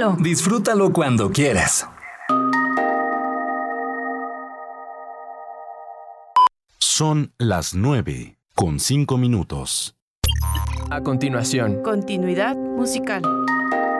disfrútalo. Disfrútalo cuando quieras. Son las 9:05. A continuación, Continuidad musical.